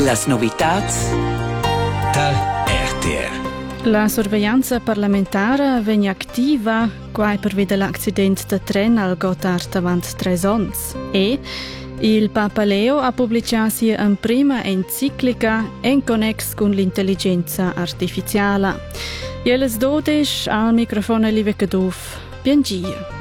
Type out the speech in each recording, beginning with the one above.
Las novitats da RTR. La sorveglianza parlamentare vegna activa quai per vedere l'accidente de tren al Gotthard avant 3 ans. E il Papa Leo ha pubblicato una prima enciclica in connex con l'intelligenza artificiale. E alle 12 al microfono Livia Caduf. Biengia.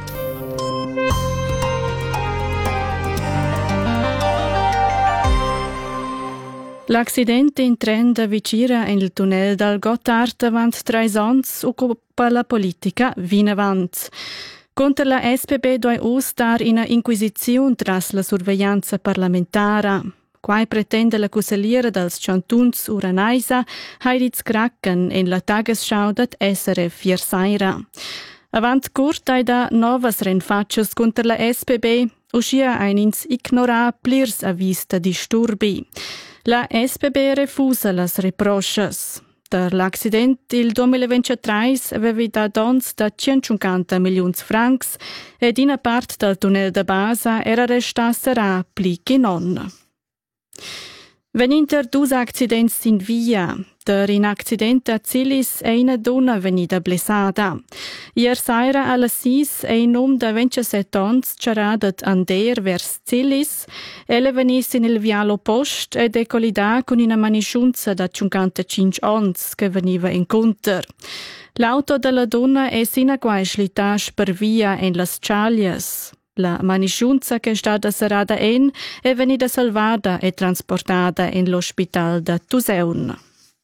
L'accidente in tren da Vicira nel tunnel del Gotthard avant 3 ans occupa la politica vinavant. Contro la SPB doi ustar in inquisizione tras la sorveglianza parlamentare. Quai pretende la cuseliera dels chantuns Uranaisa Heiritz Kraken in la Tagesschau dat SRF Jersaira. Avant curt ai da novas renfaccias contro la SPB, uscia einins ignora plirs avvis da disturbi. La SPB refusa las reproches. Per l'accident il 2023 aveva da dons da 150 milions francs ed una part del tunnel de basa era resta sarà pli che non. Veninter dus accidents in via. Der in accident a Zilis è una donna venida blessata. Ier saira alla 6 è in nom da 27 ans c'eradat ander vers Zilis. Ella venis in il viale oppost ed è collida con una manisciunza da 55 ans che veniva in conter. L'auto della donna è sina quai slitage per via in las Cialias. La manisciunza che è stata serrata è venida salvata e trasportata in l'ospital da Tuseun.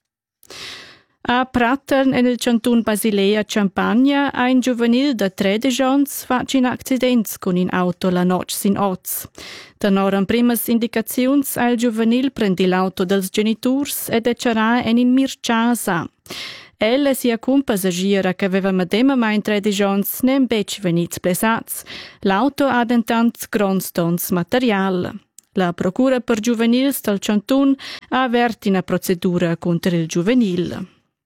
A Pratern nel Cantun Basilea Champagna ha un giovanil da 13 ans fatto un accidente con un auto la notte sin oz. Tenor primas indicazions il giovanil prendi l'auto dels geniturs ed ecerà in Mirciasa. Ella sia cum passagiera che aveva medema mai 13 ans nem bec venits blessats. L'auto ha dentant grons dons material. La procura per giuvenils del Cantun ha averti una procedura contro il giuvenil.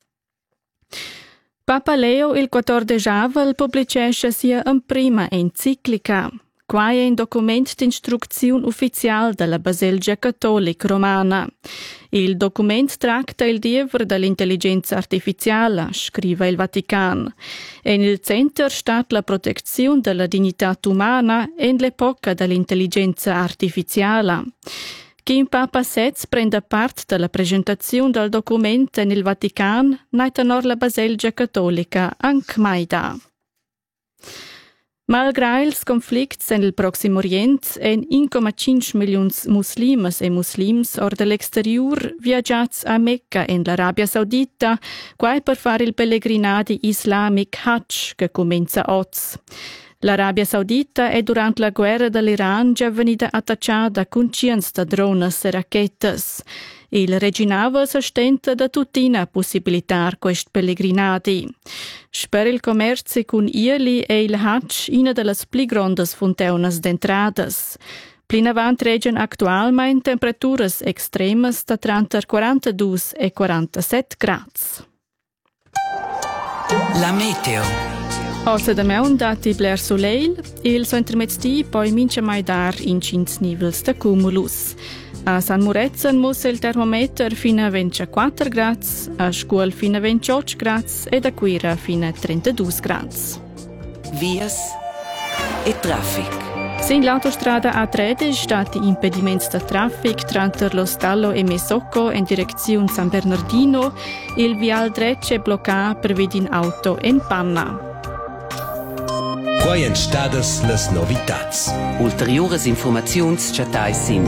Papa Leo il 14 avel pubblicesce sia una prima enciclica. Quai è un documento di istruzione ufficiale della Baselgia Cattolica Romana. Il documento tratta il diever dell'intelligenza artificiale, scrive il Vaticano. E nel centro sta la protezione della dignità umana e l'epoca dell'intelligenza artificiale. Chi Papa Setz prende parte della presentazione del documento nel Vaticano, nei tenor la Baselgia Cattolica anche mai da. Malgrado ils conflicts nel Proximo Orient, en 1,5 milions muslimes e muslims or dell'exterior viaggiats a Mecca in l'Arabia Saudita, quai per fare il pellegrinadi islamic Hajj che comincia oz. L'Arabia Saudita è durante la guerra dell'Iran già venuta attacciata con cienz da drones e rachetas. Il reginava sostenta da tuttina possibilitar quest pellegrinadi. Per il commercio con Irli e il Hajj una delle più grandi fonteunas d'entradas. Plin avant regen actualmente temperaturas extremas da 42 e 47 grads. La meteo. Ossa da meun dati bler soleil, il so intermezzi poi mince mai dar in 5 nivels da cumulus. A San Murezzan mussa il termometer fino a 24 grads, a Scuol fino a 28 grads e a Quira fino a 32 grads. Vias e traffic. Sin l'autostrada A13 stati impedimenti da traffic tra lo Stallo e Mesocco in direzione San Bernardino, il vial drecce blocca per vedere auto in panna. Quai entstadas las novitats. Ulteriores informazions chatai sin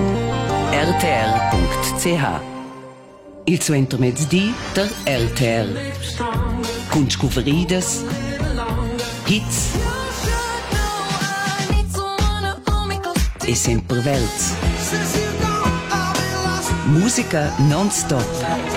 rtr.ch. Il suo intermezzi der RTR. Con scuveridas, hits e sempre welts. Musica non-stop.